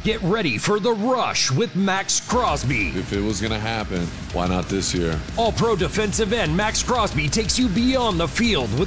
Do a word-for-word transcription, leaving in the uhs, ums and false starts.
Get ready for The Rush with Max Crosby. If it was going to happen, why not this year? All-Pro defensive end Max Crosby takes you beyond the field with